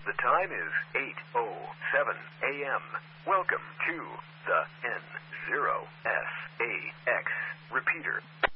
The time is 8:07 a.m. Welcome to the N0SAX repeater.